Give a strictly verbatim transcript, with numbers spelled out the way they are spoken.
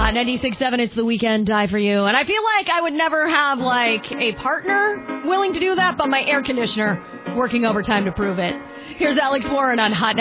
Hot ninety-six point seven, it's the weekend, Die For You. And I feel like I would never have, like, a partner willing to do that, but my air conditioner working overtime to prove it. Here's Alex Warren on Hot